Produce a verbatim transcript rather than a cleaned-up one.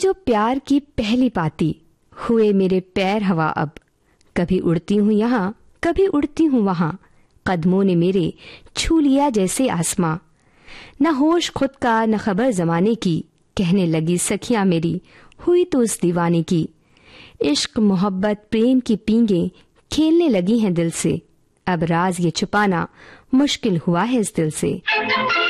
जो प्यार की पहली पाती, हुए मेरे पैर हवा अब। कभी उड़ती हूँ यहाँ, कभी उड़ती हूँ वहाँ, कदमों ने मेरे छू लिया जैसे आसमां। न होश खुद का न खबर जमाने की, कहने लगी सखियां मेरी, हुई तो उस दीवाने की। इश्क मोहब्बत प्रेम की पींगे खेलने लगी हैं दिल से, अब राज ये छुपाना मुश्किल हुआ है इस दिल से।